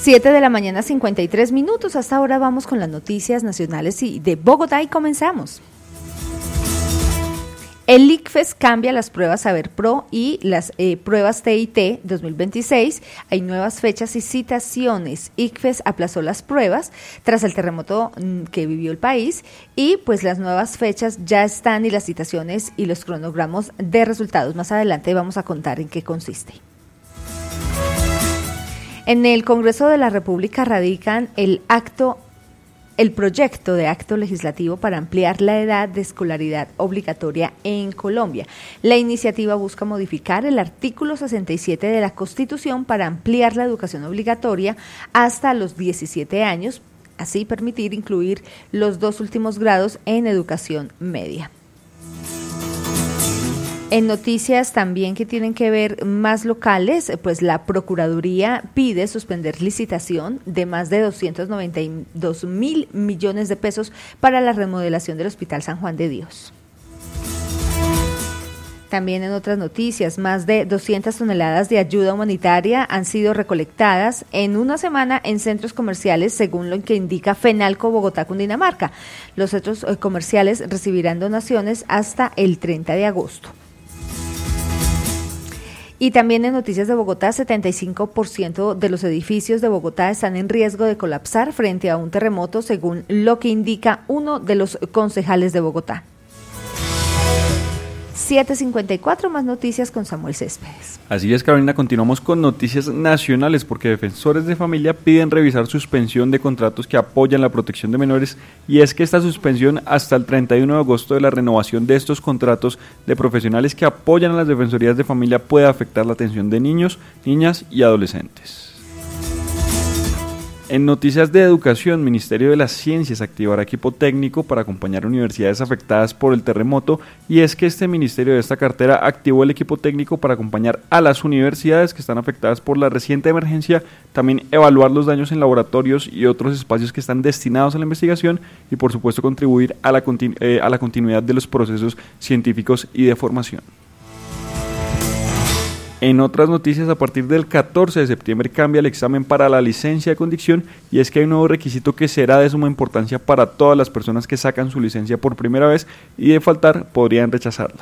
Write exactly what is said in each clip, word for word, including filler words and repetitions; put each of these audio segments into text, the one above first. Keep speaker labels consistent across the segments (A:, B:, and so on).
A: siete de la mañana, cincuenta y tres minutos. Hasta ahora vamos con las noticias nacionales y de Bogotá y comenzamos. El ICFES cambia las pruebas Saber Pro y las eh, pruebas T I T dos mil veintiséis. Hay nuevas fechas y citaciones. ICFES aplazó las pruebas tras el terremoto que vivió el país y pues las nuevas fechas ya están y las citaciones y los cronogramas de resultados. Más adelante vamos a contar en qué consiste. En el Congreso de la República radican el acto el proyecto de acto legislativo para ampliar la edad de escolaridad obligatoria en Colombia. La iniciativa busca modificar el artículo sesenta y siete de la Constitución para ampliar la educación obligatoria hasta los diecisiete años, así permitir incluir los dos últimos grados en educación media. En noticias también que tienen que ver más locales, pues la Procuraduría pide suspender licitación de más de doscientos noventa y dos mil millones de pesos para la remodelación del Hospital San Juan de Dios. También en otras noticias, más de doscientas toneladas de ayuda humanitaria han sido recolectadas en una semana en centros comerciales, según lo que indica FENALCO Bogotá, Cundinamarca. Los centros comerciales recibirán donaciones hasta el treinta de agosto. Y también en noticias de Bogotá, setenta y cinco por ciento de los edificios de Bogotá están en riesgo de colapsar frente a un terremoto, según lo que indica uno de los concejales de Bogotá. siete cincuenta y cuatro, más noticias con Samuel Céspedes.
B: Así es, Carolina, continuamos con noticias nacionales porque defensores de familia piden revisar suspensión de contratos que apoyan la protección de menores, y es que esta suspensión hasta el treinta y uno de agosto de la renovación de estos contratos de profesionales que apoyan a las defensorías de familia puede afectar la atención de niños, niñas y adolescentes. En noticias de educación, Ministerio de las Ciencias activará equipo técnico para acompañar a universidades afectadas por el terremoto, y es que este ministerio de esta cartera activó el equipo técnico para acompañar a las universidades que están afectadas por la reciente emergencia, también evaluar los daños en laboratorios y otros espacios que están destinados a la investigación y por supuesto contribuir a la, continu- eh, a la continuidad de los procesos científicos y de formación. En otras noticias, a partir del catorce de septiembre cambia el examen para la licencia de conducción, y es que hay un nuevo requisito que será de suma importancia para todas las personas que sacan su licencia por primera vez y de faltar podrían rechazarla.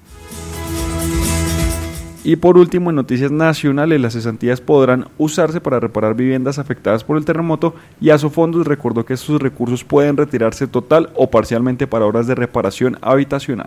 B: Y por último, en noticias nacionales, las cesantías podrán usarse para reparar viviendas afectadas por el terremoto, y Asofondos recordó que estos recursos pueden retirarse total o parcialmente para obras de reparación habitacional.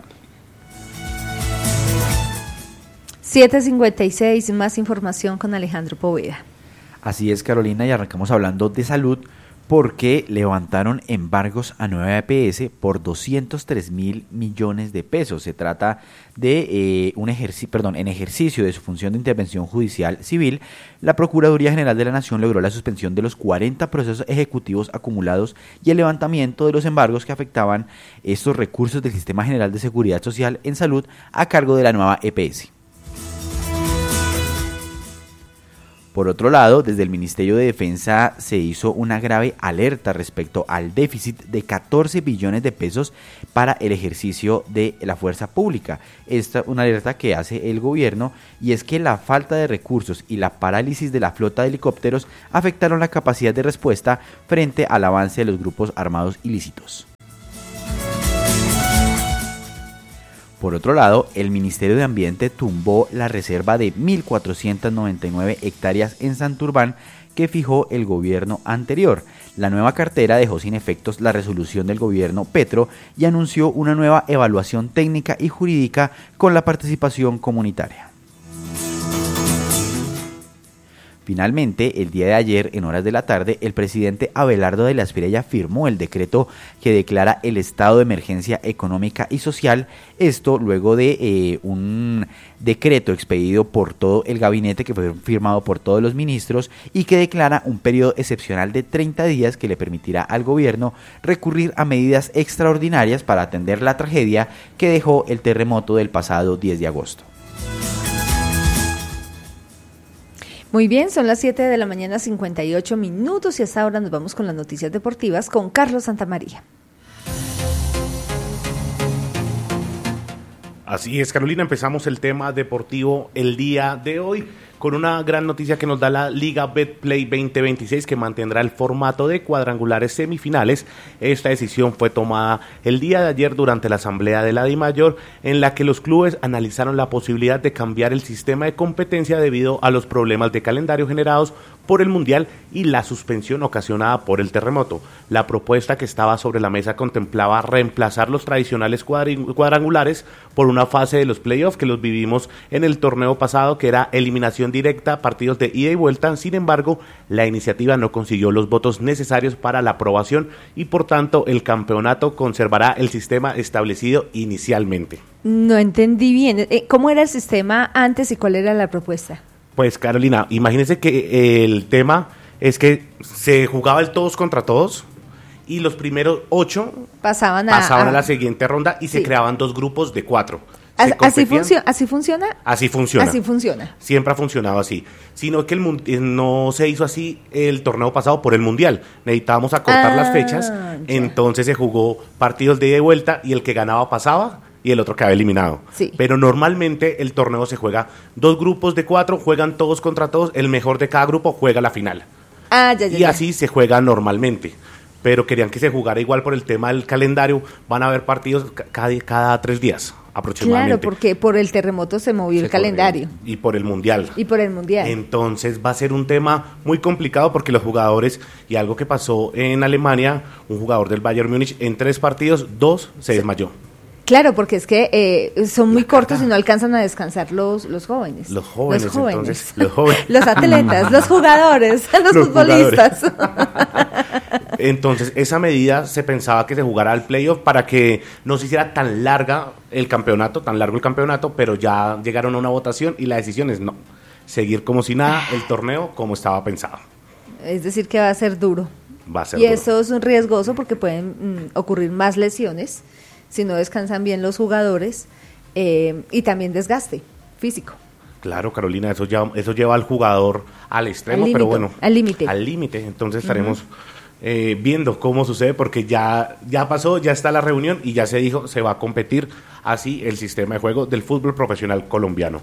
A: siete cincuenta y seis, más información con Alejandro Poveda.
C: Así es, Carolina, y arrancamos hablando de salud porque levantaron embargos a nueva E P S por doscientos tres mil millones de pesos. Se trata de eh, un ejercicio, perdón, en ejercicio de su función de intervención judicial civil, la Procuraduría General de la Nación logró la suspensión de los cuarenta procesos ejecutivos acumulados y el levantamiento de los embargos que afectaban estos recursos del Sistema General de Seguridad Social en Salud a cargo de la nueva E P S. Por otro lado, desde el Ministerio de Defensa se hizo una grave alerta respecto al déficit de catorce billones de pesos para el ejercicio de la fuerza pública. Esta es una alerta que hace el gobierno, y es que la falta de recursos y la parálisis de la flota de helicópteros afectaron la capacidad de respuesta frente al avance de los grupos armados ilícitos. Por otro lado, el Ministerio de Ambiente tumbó la reserva de mil cuatrocientas noventa y nueve hectáreas en Santurbán que fijó el gobierno anterior. La nueva cartera dejó sin efectos la resolución del gobierno Petro y anunció una nueva evaluación técnica y jurídica con la participación comunitaria. Finalmente, el día de ayer, en horas de la tarde, el presidente Abelardo de la Espriella firmó el decreto que declara el estado de emergencia económica y social, esto luego de eh, un decreto expedido por todo el gabinete que fue firmado por todos los ministros y que declara un periodo excepcional de treinta días que le permitirá al gobierno recurrir a medidas extraordinarias para atender la tragedia que dejó el terremoto del pasado diez de agosto.
A: Muy bien, son las siete de la mañana, cincuenta y ocho minutos, y hasta ahora nos vamos con las noticias deportivas con Carlos Santamaría.
D: Así es, Carolina, empezamos el tema deportivo el día de hoy con una gran noticia que nos da la Liga Betplay veinte veintiséis, que mantendrá el formato de cuadrangulares semifinales. Esta decisión fue tomada el día de ayer durante la asamblea de la DIMAYOR, en la que los clubes analizaron la posibilidad de cambiar el sistema de competencia debido a los problemas de calendario generados por el Mundial y la suspensión ocasionada por el terremoto. La propuesta que estaba sobre la mesa contemplaba reemplazar los tradicionales cuadrangulares por una fase de los playoffs que los vivimos en el torneo pasado, que era eliminación directa, partidos de ida y vuelta. Sin embargo, la iniciativa no consiguió los votos necesarios para la aprobación y por tanto el campeonato conservará el sistema establecido inicialmente.
A: No entendí bien. ¿Cómo era el sistema antes y cuál era la propuesta?
D: Pues Carolina, imagínense que el tema es que se jugaba el todos contra todos y los primeros ocho
A: pasaban a,
D: pasaban a,
A: a
D: la siguiente ronda y
A: sí.
D: se creaban dos grupos de cuatro.
A: ¿Así, así, funcio- ¿Así funciona?
D: Así funciona.
A: Así funciona.
D: Siempre ha funcionado así. Sino que el, no se hizo así el torneo pasado por el Mundial. Necesitábamos acortar ah, las fechas. Ya. Entonces se jugó partidos de ida y vuelta y el que ganaba pasaba y el otro quedaba eliminado.
A: Sí.
D: Pero normalmente el torneo se juega dos grupos de cuatro, juegan todos contra todos, el mejor de cada grupo juega la final.
A: Ah, ya, ya,
D: y
A: ya.
D: así se juega normalmente. Pero querían que se jugara igual por el tema del calendario. Van a haber partidos cada, cada tres días aproximadamente.
A: Claro, porque por el terremoto se movió
D: se
A: el calendario.
D: Y por el Mundial.
A: Y por el Mundial.
D: Entonces va a ser un tema muy complicado porque los jugadores, y algo que pasó en Alemania, un jugador del Bayern Múnich, en tres partidos, dos se sí. desmayó.
A: Claro, porque es que eh, son muy cortos y no alcanzan a descansar los, los jóvenes.
D: Los jóvenes,
A: los jóvenes.
D: Entonces, los jóvenes.
A: Los atletas, los jugadores, los, los futbolistas.
D: Entonces, esa medida se pensaba que se jugara al playoff para que no se hiciera tan larga el campeonato, tan largo el campeonato, pero ya llegaron a una votación y la decisión es no, seguir como si nada el torneo como estaba pensado.
A: Es decir, que va a ser duro.
D: Va a ser
A: y
D: duro.
A: Eso es un riesgoso porque pueden mm, ocurrir más lesiones si no descansan bien los jugadores eh, y también desgaste físico.
D: Claro, Carolina, eso, ya, eso lleva al jugador al extremo,
A: al
D: pero bueno,
A: al límite.
D: Al límite, entonces estaremos... Uh-huh. Eh, viendo cómo sucede, porque ya, ya pasó, ya está la reunión y ya se dijo, se va a competir así el sistema de juego del fútbol profesional colombiano.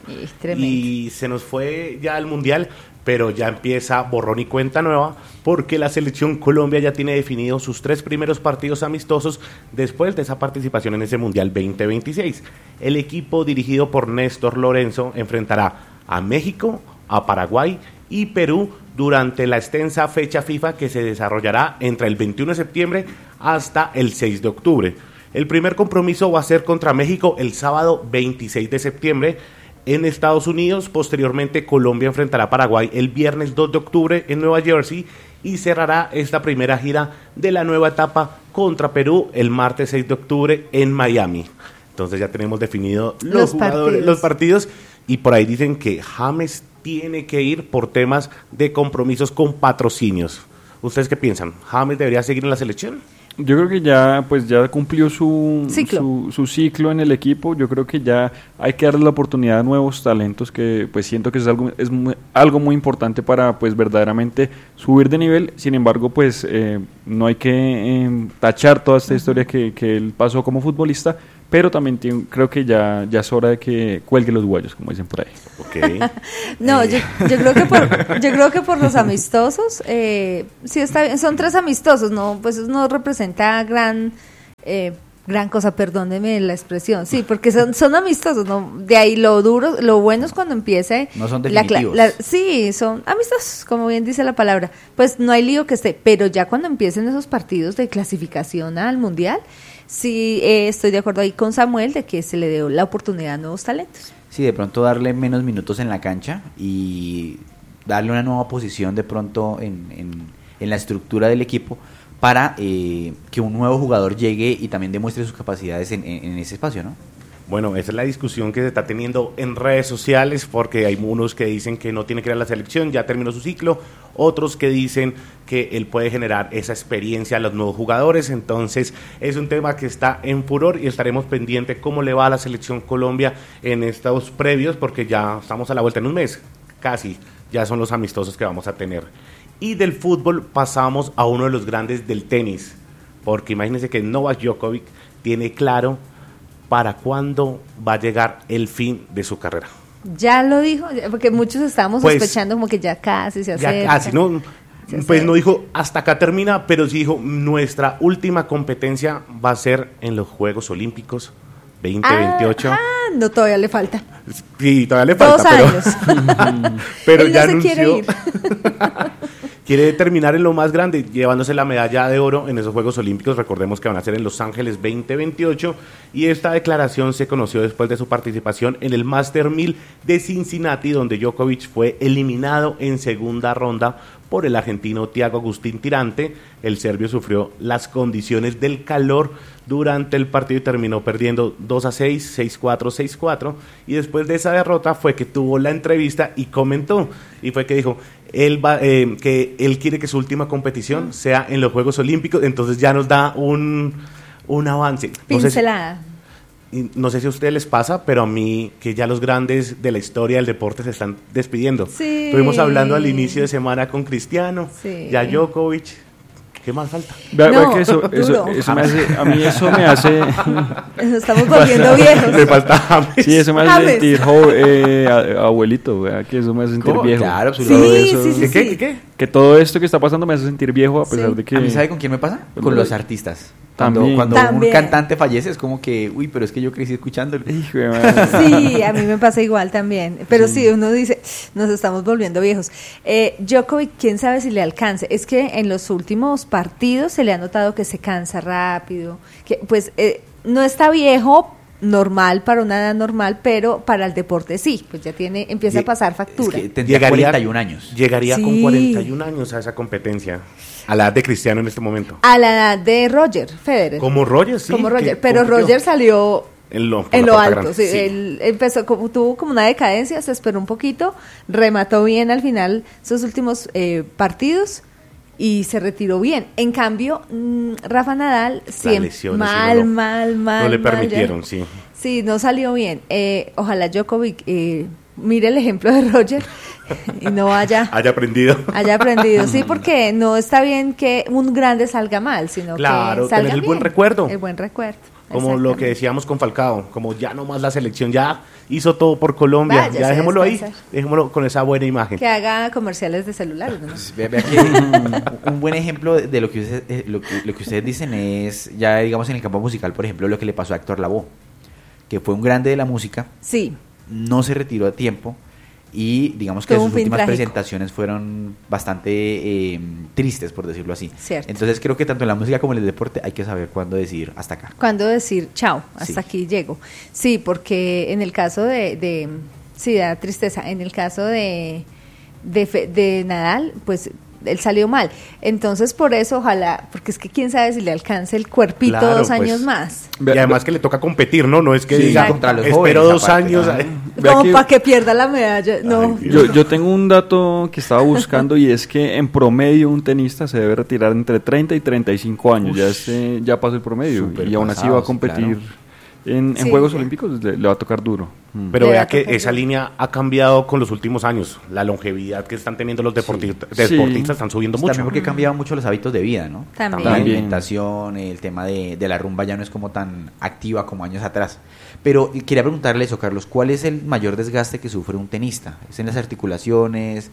D: Y se nos fue ya el Mundial, pero ya empieza borrón y cuenta nueva, porque la selección Colombia ya tiene definidos sus tres primeros partidos amistosos después de esa participación en ese Mundial veinte veintiséis. El equipo dirigido por Néstor Lorenzo enfrentará a México, a Paraguay y Perú durante la extensa fecha FIFA que se desarrollará entre el veintiuno de septiembre hasta el seis de octubre. El primer compromiso va a ser contra México el sábado veintiséis de septiembre en Estados Unidos. Posteriormente, Colombia enfrentará a Paraguay el viernes dos de octubre en Nueva Jersey y cerrará esta primera gira de la nueva etapa contra Perú el martes seis de octubre en Miami. Entonces ya tenemos definidos los, los jugadores, partidos. los partidos y por ahí dicen que James tiene que ir por temas de compromisos con patrocinios. ¿Ustedes qué piensan? ¿James debería seguir en la selección?
B: Yo creo que ya pues ya cumplió su
A: ciclo.
B: Su, su ciclo en el equipo. Yo creo que ya hay que darle la oportunidad a nuevos talentos, que pues siento que es algo es muy, algo muy importante para pues verdaderamente subir de nivel. Sin embargo, pues eh, no hay que eh, tachar toda esta uh-huh. historia que, que él pasó como futbolista, pero también tiene, creo que ya, ya es hora de que cuelgue los guayos, como dicen por ahí.
D: Okay.
A: no, yo, yo creo que por, yo creo que por los amistosos, eh, sí está bien, son tres amistosos, no, pues eso no representa gran, eh, gran cosa, perdóneme la expresión, sí, porque son, son amistosos, no, de ahí lo duro, lo bueno es cuando empiece.
C: No son definitivos.
A: La, la, sí, son amistosos, como bien dice la palabra, pues no hay lío que esté, pero ya cuando empiecen esos partidos de clasificación al Mundial, sí, eh, estoy de acuerdo ahí con Samuel de que se le dio la oportunidad a nuevos talentos.
C: Sí, de pronto darle menos minutos en la cancha y darle una nueva posición de pronto en, en, en la estructura del equipo para eh, que un nuevo jugador llegue y también demuestre sus capacidades en, en, en ese espacio, ¿no?
D: Bueno, esa es la discusión que se está teniendo en redes sociales, porque hay unos que dicen que no tiene que ir a la selección, ya terminó su ciclo, otros que dicen que él puede generar esa experiencia a los nuevos jugadores. Entonces es un tema que está en furor y estaremos pendientes cómo le va a la selección Colombia en estos previos, porque ya estamos a la vuelta en un mes, casi, ya son los amistosos que vamos a tener. Y del fútbol pasamos a uno de los grandes del tenis, porque imagínense que Novak Djokovic tiene claro para cuándo va a llegar el fin de su carrera.
A: Ya lo dijo, porque muchos estábamos
D: Pues,
A: sospechando como que ya casi se
D: Ya
A: acerca.
D: casi, ¿no?
A: Se
D: Pues
A: acerca.
D: no dijo hasta acá termina, pero sí dijo nuestra última competencia va a ser en los Juegos Olímpicos veinte veintiocho.
A: Ah, ah, no, todavía le falta.
D: Sí, todavía le
A: Dos
D: falta, pero,
A: años.
D: pero
A: Él no
D: ya
A: se
D: anunció.
A: quiere ir.
D: Quiere terminar en lo más grande, llevándose la medalla de oro en esos Juegos Olímpicos. Recordemos que van a ser en Los Ángeles veinte veintiocho. Y esta declaración se conoció después de su participación en el Master mil de Cincinnati, donde Djokovic fue eliminado en segunda ronda por el argentino Thiago Agustín Tirante. El serbio sufrió las condiciones del calor durante el partido y terminó perdiendo dos a seis, seis a cuatro, seis a cuatro. Y después de esa derrota fue que tuvo la entrevista y comentó. Y fue que dijo él va, eh, que él quiere que su última competición sea en los Juegos Olímpicos. Entonces ya nos da un, un avance. No sé si-
A: Pincelada.
D: y no sé si a ustedes les pasa, pero a mí que ya los grandes de la historia del deporte se están despidiendo.
A: Sí.
D: Estuvimos hablando al inicio de semana con Cristiano,
A: Sí.
D: ya Djokovic. ¿Qué más falta?
B: Vea, vea
A: No,
B: que eso, eso,
A: duro.
B: eso me hace, a mí eso me hace,
A: Nos estamos volviendo viejos.
D: Le falta James.
B: sí, eso me hace
A: James.
B: sentir jo- eh, a- abuelito, vea, que eso me hace sentir
D: ¿Cómo?
B: viejo.
C: Claro,
A: Sí,
C: absolutamente.
B: Todo eso.
A: sí, sí,
D: ¿Qué,
A: sí.
D: qué, qué?
B: Que todo esto que está pasando me hace sentir viejo a pesar
A: Sí.
B: de que...
C: ¿A mí sabe con quién me pasa? Con los artistas. Cuando,
B: También.
C: cuando
A: También.
C: un cantante fallece es como que, uy, pero es que yo crecí escuchándolo.
B: Hijo de madre.
A: Sí, a mí me pasa igual también. Pero sí, uno dice, nos estamos volviendo viejos. Eh, Djokovic, quién sabe si le alcance. Es que en los últimos partidos se le ha notado que se cansa rápido. Que pues eh, no está viejo, normal para una edad normal, pero para el deporte sí. Pues ya tiene, empieza a
D: Lle-
A: pasar factura.
C: Es que tendría
D: Llegaría-
C: cuarenta y un años.
D: Llegaría con
A: Sí.
D: cuarenta y un años a esa competencia, a la edad de Cristiano en este momento.
A: A la edad de Roger Federer.
D: Como Roger, sí.
A: Como Roger,
D: que
A: pero
D: compitió
A: Roger salió
D: en lo, por
A: en
D: la
A: lo
D: puerta
A: alto.
D: grande,
A: Sí,
D: sí.
A: Él empezó, como, tuvo como una decadencia, se esperó un poquito, remató bien al final sus últimos eh, partidos y se retiró bien. En cambio, mm, Rafa Nadal siempre
D: lesiones,
A: mal,
D: sí, no lo-
A: mal, mal.
D: No le
A: mal,
D: permitieron,
A: ya-
D: sí.
A: Sí, no salió bien. Eh, ojalá Djokovic eh, mire el ejemplo de Roger y no vaya
D: Haya aprendido.
A: haya aprendido. Sí, porque no está bien que un grande salga mal, sino
D: Claro,
A: que salga
D: tener el
A: bien.
D: buen recuerdo.
A: El buen recuerdo.
D: Como lo que
A: Exactamente.
D: decíamos con Falcao, como ya nomás la selección ya hizo todo por Colombia,
A: Váyase
D: ya
A: a
D: dejémoslo ahí,
A: descansar.
D: dejémoslo con esa buena imagen.
A: Que haga comerciales de celulares, ¿no?
C: Vea, vea que un, un buen ejemplo de lo que, usted- eh, lo, que, lo que ustedes dicen es, ya digamos en el campo musical, por ejemplo, lo que le pasó a Héctor Lavoe, que fue un grande de la música,
A: Sí,
C: no se retiró a tiempo y digamos que
A: Tuvo
C: sus
A: un fin
C: últimas
A: trágico.
C: presentaciones fueron bastante eh, tristes, por decirlo así.
A: Cierto.
C: Entonces creo que tanto en la música como en el deporte hay que saber cuándo decir hasta acá.
A: cuando decir chao, hasta
C: Sí.
A: aquí llego. Sí, porque en el caso de, de sí, da tristeza, en el caso de, de, Fe- de Nadal, pues él salió mal. Entonces, por eso, ojalá, porque es que quién sabe si le alcance el cuerpito
D: Claro,
A: dos
D: pues.
A: años más.
D: Y además que le toca competir, ¿no? No es que
C: Sí,
D: diga,
C: contra los
D: espero
C: jóvenes,
D: dos
C: aparte,
D: años.
C: ¿no?
D: ay.
B: Vea
A: Como
B: que-
A: para que pierda la medalla. No.
D: Ay, Dios.
B: Yo, yo tengo un dato que estaba buscando y es que en promedio un tenista se debe retirar entre treinta y treinta y cinco años. Ya este, ya pasó el promedio
C: Súper
B: y aún así va a
C: pasados,
B: competir
C: claro.
B: en, en
A: Sí,
B: Juegos
A: ya.
B: Olímpicos. Le, le va a tocar duro. Mm.
D: Pero
A: Le
D: vea
A: va a
D: que
A: tocar
D: esa
A: duro.
D: línea ha cambiado con los últimos años. La longevidad que están teniendo los deportistas,
B: Sí.
D: deportistas están subiendo mucho.
C: También porque cambiaban mucho los hábitos de vida, ¿no?
A: También.
C: La
B: También.
C: alimentación, el tema de, de la rumba ya no es como tan activa como años atrás. Pero quería preguntarle eso, Carlos, ¿cuál es el mayor desgaste que sufre un tenista? ¿Es en las articulaciones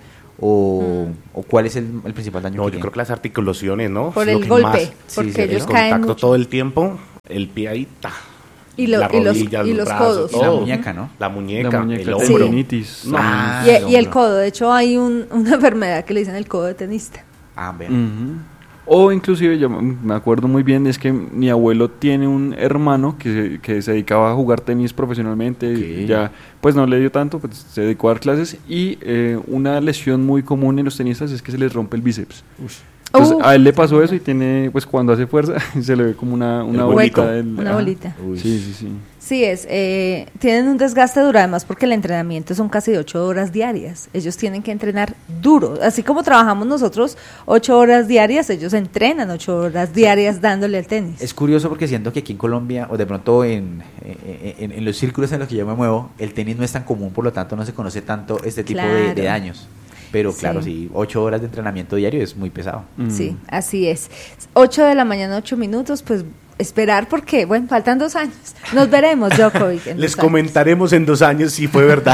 C: o,
A: Mm.
C: o cuál es el, el principal daño
D: No,
C: que
D: yo
C: tiene?
D: creo que las articulaciones, ¿no?
A: Por
D: Es lo
A: el
D: que
A: golpe,
D: más-
A: porque
C: sí,
A: ellos
D: el
A: caen
D: contacto
A: mucho.
D: todo el tiempo, el pie ahí, ta.
A: Y, lo-
D: Las
A: y los,
D: rodillas,
A: y los
D: brazos,
A: codos.
C: Y la
D: todo.
C: muñeca, ¿no?
D: La muñeca,
B: La muñeca,
D: el
B: la
D: hombro.
B: tendinitis.
D: No.
C: Ah,
A: Y,
C: el
A: y el
C: hombro.
A: codo. De hecho, hay un- una enfermedad que le dicen el codo de tenista.
C: Ah, vean.
B: Ujú. O inclusive, yo me acuerdo muy bien, es que mi abuelo tiene un hermano que, se- que se dedicaba a jugar tenis profesionalmente,
C: Ok.
B: ya pues no le dio tanto, pues se dedicó a dar clases y eh, una lesión muy común en los tenistas es que se les rompe el bíceps. Entonces
A: Uh.
B: a él le pasó eso y tiene, pues cuando hace fuerza se le ve como una, una
D: El
B: bolita.
D: hueco.
B: del-
A: Una
B: ajá.
A: bolita.
C: Uy.
B: Sí, sí, sí.
A: Sí, es. Eh, tienen un desgaste duro, además porque el entrenamiento son casi ocho horas diarias. Ellos tienen que entrenar duro. Así como trabajamos nosotros ocho horas diarias, ellos entrenan ocho horas diarias dándole al tenis.
C: Es curioso porque siento que aquí en Colombia, o de pronto en, en, en los círculos en los que yo me muevo, el tenis no es tan común, por lo tanto no se conoce tanto este tipo de, de
A: Claro.
C: daños. Pero
A: Sí.
C: claro, sí, ocho horas de entrenamiento diario es muy pesado.
B: Mm.
A: Sí, así es. Ocho de la mañana, ocho minutos, pues esperar porque, bueno, faltan dos años. Nos veremos, Djokovic. En
D: Les comentaremos en dos años si fue verdad.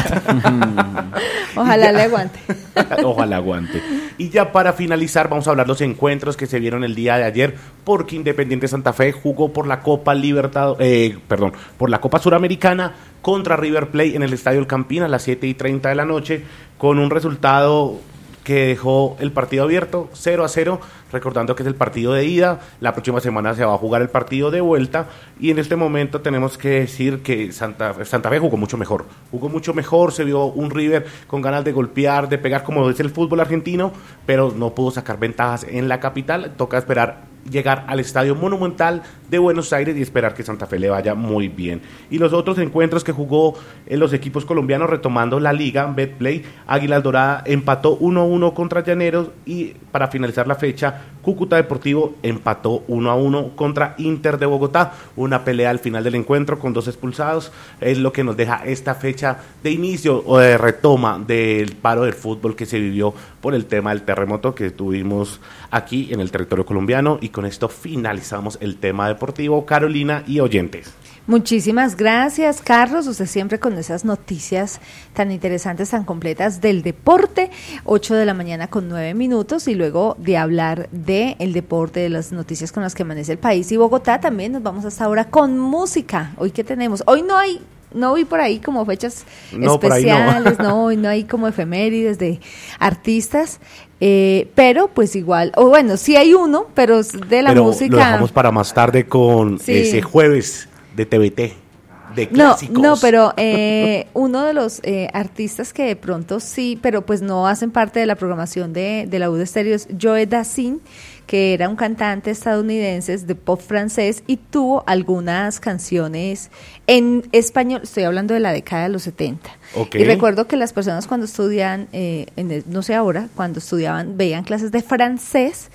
A: Ojalá le aguante.
D: Ojalá aguante. Y ya para finalizar, vamos a hablar los encuentros que se vieron el día de ayer, porque Independiente Santa Fe jugó por la Copa Libertadores, eh, perdón, por la Copa Suramericana contra River Plate en el Estadio El Campín a las siete y treinta de la noche, con un resultado que dejó el partido abierto, cero a cero, recordando que es el partido de ida. La próxima semana se va a jugar el partido de vuelta, y en este momento tenemos que decir que Santa, Santa Fe jugó mucho mejor, jugó mucho mejor, se vio un River con ganas de golpear, de pegar como es el fútbol argentino, pero no pudo sacar ventajas en la capital. Toca esperar llegar al Estadio Monumental de Buenos Aires y esperar que Santa Fe le vaya muy bien. Y los otros encuentros que jugó en los equipos colombianos, retomando la liga, Betplay, Águilas Doradas empató uno a uno contra Llaneros, y para finalizar la fecha, Cúcuta Deportivo empató uno a uno contra Inter de Bogotá. Una pelea al final del encuentro con dos expulsados es lo que nos deja esta fecha de inicio o de retoma del paro del fútbol que se vivió por el tema del terremoto que tuvimos aquí en el territorio colombiano. Y con esto finalizamos el tema deportivo. Carolina y oyentes.
A: Muchísimas gracias, Carlos. Usted siempre con esas noticias tan interesantes, tan completas del deporte. ocho de la mañana con nueve minutos, y luego de hablar de el deporte, de las noticias con las que amanece el país y Bogotá, también nos vamos hasta ahora con música. Hoy, ¿qué tenemos? Hoy no hay, no vi por ahí como fechas
D: no,
A: especiales,
D: no.
A: no, hoy no hay como efemérides de artistas. Eh, pero pues igual, o bueno, sí hay uno, pero de la
D: pero
A: música.
D: Lo dejamos para más tarde con
A: sí.
D: ese jueves de T V T, de clásicos.
A: No, no, pero eh, uno de los eh, artistas que de pronto sí, pero pues no hacen parte de la programación de, de la U de Estéreo, es Joe Dassin, que era un cantante estadounidense de pop francés y tuvo algunas canciones en español. Estoy hablando de la década de los setenta.
D: Okay.
A: Y recuerdo que las personas cuando estudian, eh, en el, no sé ahora, cuando estudiaban, veían clases de francés,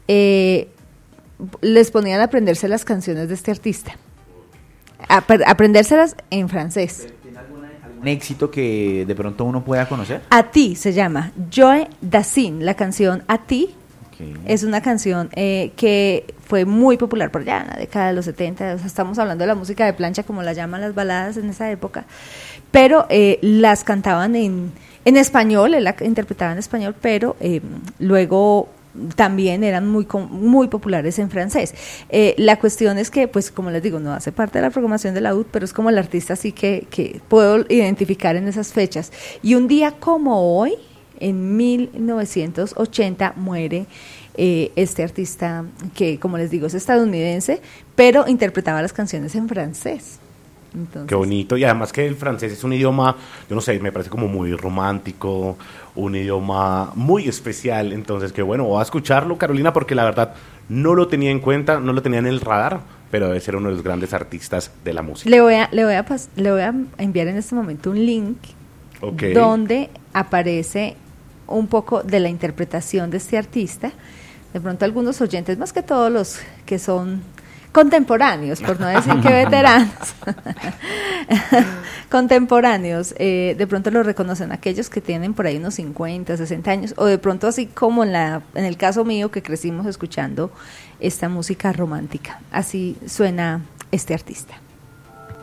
A: eh, les ponían a aprenderse las canciones de este artista. Aprendérselas en francés.
C: ¿Tiene alguna, algún éxito que de pronto uno pueda conocer?
A: A ti se llama Joe Dassin, la canción A ti. Okay. Es una canción eh, que fue muy popular por allá en la década de los setenta. O sea, estamos hablando de la música de plancha, como la llaman las baladas en esa época, pero eh, las cantaban en, en español, él la interpretaba en español, pero eh, luego también eran muy muy populares en francés. Eh, la cuestión es que, pues como les digo, no hace parte de la programación de la U D, pero es como el artista así que, que puedo identificar en esas fechas. Y un día como hoy, en mil novecientos ochenta, muere eh, este artista que, como les digo, es estadounidense, pero interpretaba las canciones en francés. Entonces,
D: qué bonito, y además que el francés es un idioma, yo no sé, me parece como muy romántico, un idioma muy especial. Entonces, que bueno, voy a escucharlo, Carolina, porque la verdad no lo tenía en cuenta, no lo tenía en el radar, pero debe ser uno de los grandes artistas de la música.
A: Le voy a, le voy a, pas- le voy a enviar en este momento un link
D: okay.
A: donde aparece un poco de la interpretación de este artista. De pronto algunos oyentes, más que todos los que son contemporáneos, por no decir que veteranos, contemporáneos, eh, de pronto lo reconocen aquellos que tienen por ahí unos cincuenta, sesenta años, o de pronto así como en, la, en el caso mío, que crecimos escuchando esta música romántica. Así suena este artista.